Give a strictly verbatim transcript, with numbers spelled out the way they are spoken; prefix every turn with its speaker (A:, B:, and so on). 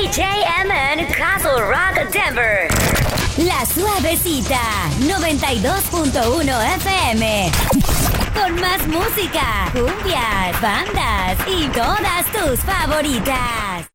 A: J M N Castle Rock Denver.
B: La Suavecita noventa y dos punto uno F M. Con más música, cumbias, bandas y todas tus favoritas.